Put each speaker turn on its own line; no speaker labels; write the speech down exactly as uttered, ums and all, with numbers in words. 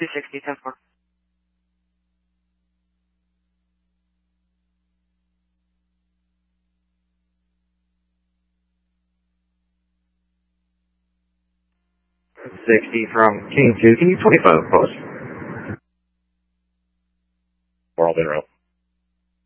two sixty, ten four.
sixty from King two, can you twenty-five post?
World in row.